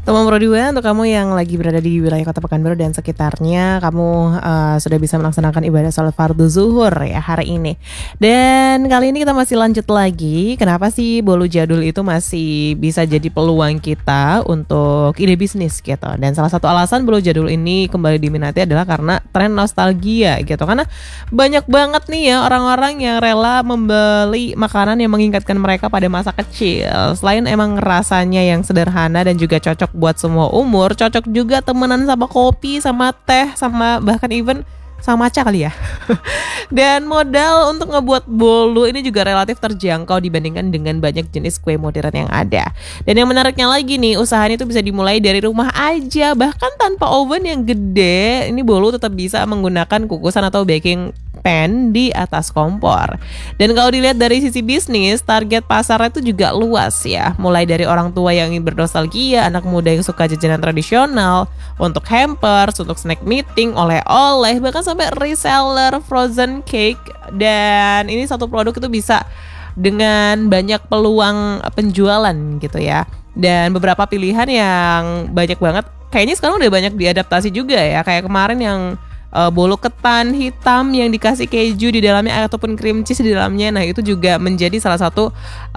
Teman Pro 2, untuk kamu yang lagi berada di wilayah Kota Pekanbaru dan sekitarnya, kamu sudah bisa melaksanakan ibadah sholat fardu zuhur ya hari ini. Dan kali ini kita masih lanjut lagi. Kenapa sih bolu jadul itu masih bisa jadi peluang kita untuk ide bisnis gitu. Dan salah satu alasan bolu jadul ini kembali diminati adalah karena tren nostalgia gitu. Karena banyak banget nih ya orang-orang yang rela membeli makanan yang mengingatkan mereka pada masa kecil. Selain emang rasanya yang sederhana dan juga cocok buat semua umur, cocok juga temenan sama kopi, sama teh, sama bahkan even sama maca kali ya. Dan modal untuk ngebuat bolu ini juga relatif terjangkau dibandingkan dengan banyak jenis kue modern yang ada. Dan yang menariknya lagi nih, usahanya itu bisa dimulai dari rumah aja, bahkan tanpa oven yang gede. Ini bolu tetap bisa menggunakan kukusan atau baking pan di atas kompor. Dan kalau dilihat dari sisi bisnis, target pasarnya itu juga luas ya. Mulai dari orang tua yang ingin bernostalgia, anak muda yang suka jajanan tradisional, untuk hampers, untuk snack meeting, oleh-oleh, bahkan sampai reseller frozen cake. Dan ini satu produk itu bisa dengan banyak peluang penjualan gitu ya. Dan beberapa pilihan yang banyak banget, kayaknya sekarang udah banyak diadaptasi juga ya. Kayak kemarin yang bolu ketan hitam yang dikasih keju di dalamnya ataupun cream cheese di dalamnya. Nah itu juga menjadi salah satu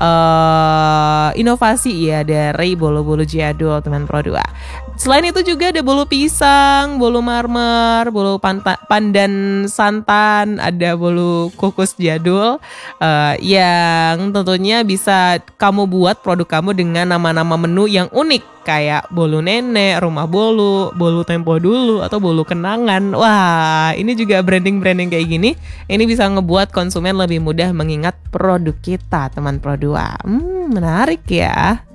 inovasi ya dari bolu-bolu jadul teman Pro 2. Selain itu juga ada bolu pisang, bolu marmer, bolu pandan santan, ada bolu kukus jadul yang tentunya bisa kamu buat produk kamu dengan nama-nama menu yang unik, kayak bolu nenek, rumah bolu, bolu tempo dulu, atau bolu kenangan. Wah, ini juga branding-branding kayak gini, ini bisa ngebuat konsumen lebih mudah mengingat produk kita, teman Pro 2. Menarik ya.